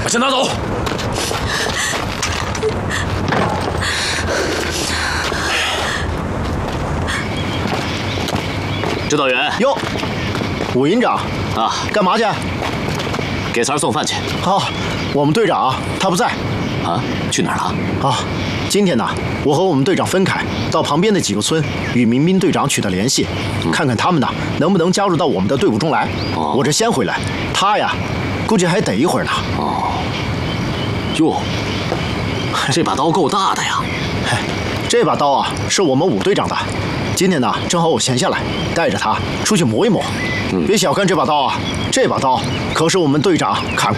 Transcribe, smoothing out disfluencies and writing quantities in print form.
把枪拿走。指导员， 哟，武营长啊， 干嘛去？ 给三儿送饭去。 好，我们队长他不在。 啊，去哪儿了？ 啊，今天呢，我和我们队长分开，到旁边的几个村与民兵队长取得联系，看看他们呢能不能加入到我们的队伍中来。 哦， 我这先回来，他呀，估计还得一会儿呢。 哦，哟，这把刀够大的呀！ 嘿，这把刀啊，是我们武队长的。今天呢，正好我闲下来，带着它出去磨一磨。别小看这把刀啊，这把刀可是我们队长砍过。